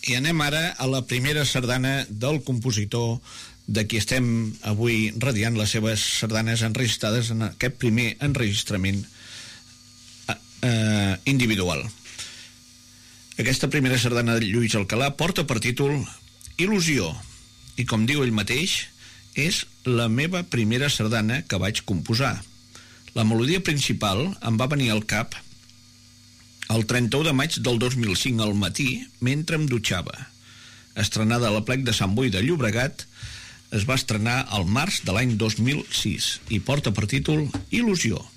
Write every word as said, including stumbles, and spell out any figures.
I anem ara a la primera sardana del compositor de qui estem avui radiant les seves sardanes enregistrades en aquest primer enregistrament eh, individual. Aquesta primera sardana de Lluís Alcalà porta per títol Il·lusió, i com diu ell mateix, és la meva primera sardana que vaig composar. La melodia principal em va venir al cap el trenta-u de maig del dos mil cinc al matí, mentre em dutxava. Estrenada a la Plec de Sant Boi de Llobregat, es va estrenar al març de l'any dos mil sis i porta per títol Il·lusió.